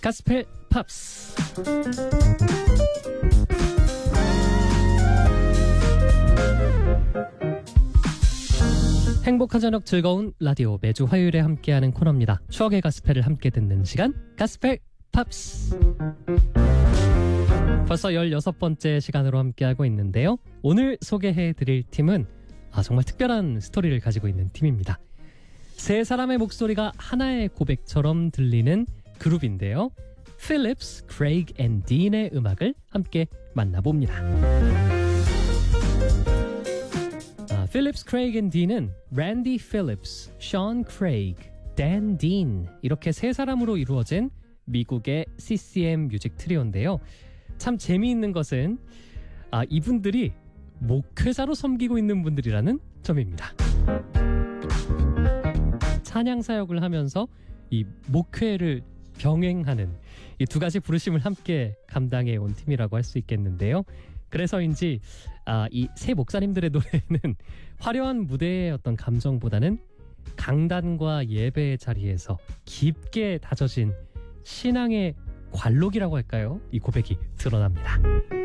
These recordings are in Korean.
가스펠 팝스. 행복한 저녁 즐거운 라디오, 매주 화요일에 함께하는 코너입니다. 추억의 가스펠을 함께 듣는 시간, 가스펠 팝스. 벌써 16번째 시간으로 함께하고 있는데요. 오늘 소개해드릴 팀은 정말 특별한 스토리를 가지고 있는 팀입니다. 세 사람의 목소리가 하나의 고백처럼 들리는 그룹인데요. 필립스, 크레이그 앤 딘의 음악을 함께 만나봅니다. 필립스, 크레이그 앤 딘은 랜디 필립스, 션 크레이그, 댄 딘, 이렇게 세 사람으로 이루어진 미국의 CCM 뮤직 트리오인데요. 참 재미있는 것은 이분들이 목회자로 섬기고 있는 분들이라는 점입니다. 찬양 사역을 하면서 이 목회를 병행하는 이 두 가지 부르심을 함께 감당해 온 팀이라고 할 수 있겠는데요. 그래서인지 이 세 목사님들의 노래는 화려한 무대의 어떤 감정보다는 강단과 예배의 자리에서 깊게 다져진 신앙의 관록이라고 할까요? 이 고백이 드러납니다.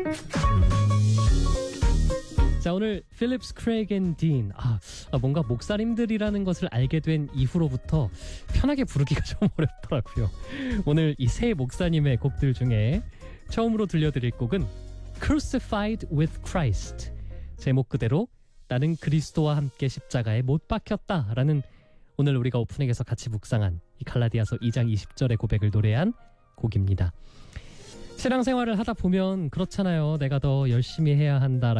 자, 오늘 필립스, 크레이그 앤 딘, 뭔가 목사님들이라는 것을 알게 된 이후로부터 편하게 부르기가 좀 어렵더라고요. 오늘 이 세 목사님의 곡들 중에 처음으로 들려드릴 곡은 Crucified with Christ, 제목 그대로 나는 그리스도와 함께 십자가에 못 박혔다라는 오늘 우리가 오프닝에서 같이 묵상한 이 갈라디아서 2장 20절의 고백을 노래한 곡입니다. 신앙생활을 하다 보면 그렇잖아요. 내가 더 열심히 해야 한다